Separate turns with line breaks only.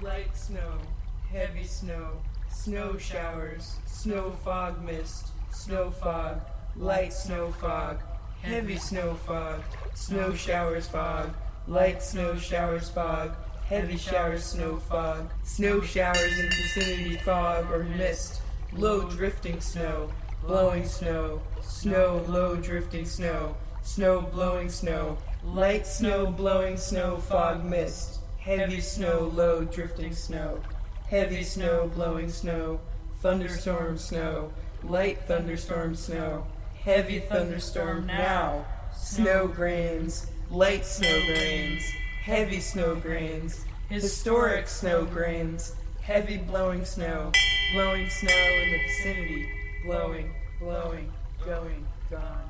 light snow, heavy snow, snow showers, snow fog mist, snow fog, light snow fog, heavy snow fog, snow showers fog, light snow showers fog, heavy showers snow fog, snow showers in vicinity fog or mist, low drifting snow, blowing snow, snow low drifting snow, snow blowing snow, light snow blowing snow fog mist, heavy snow low drifting snow, heavy snow blowing snow, thunderstorm snow, light thunderstorm snow, heavy thunderstorm now, snow grains, light snow grains, heavy snow grains, historic snow grains, heavy blowing snow in the vicinity, blowing, going, gone.